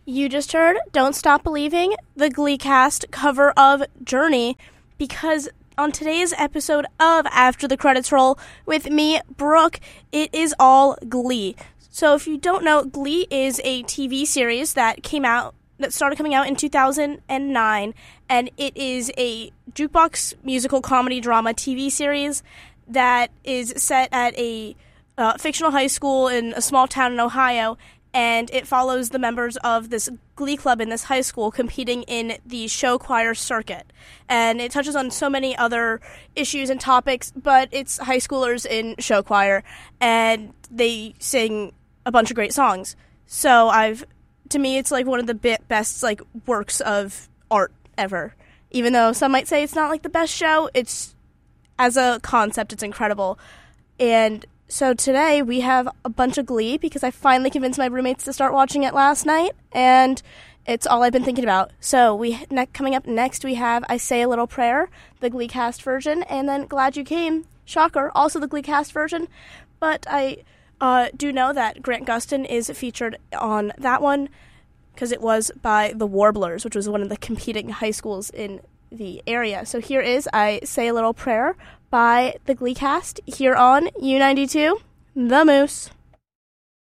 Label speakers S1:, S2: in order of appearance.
S1: You just heard Don't Stop Believing, the Glee cast cover of Journey, because on today's episode of After the Credits Roll with me, Brooke, it is all Glee. So if you don't know, Glee is a TV series that started coming out in 2009, and it is a jukebox musical comedy drama TV series that is set at a fictional high school in a small town in Ohio, and it follows the members of this Glee club in this high school competing in the show choir circuit. And it touches on so many other issues and topics, but it's high schoolers in show choir, and they sing a bunch of great songs. So to me, it's like one of the best like works of art ever. Even though some might say it's not like the best show, it's, as a concept, it's incredible. And so today we have a bunch of Glee because I finally convinced my roommates to start watching it last night, and it's all I've been thinking about. So coming up next we have I Say a Little Prayer, the Glee cast version, and then Glad You Came, shocker, also the Glee cast version. But I do know that Grant Gustin is featured on that one because it was by the Warblers, which was one of the competing high schools in the area. So here is I Say a Little Prayer by the Glee cast here on U92, The Moose.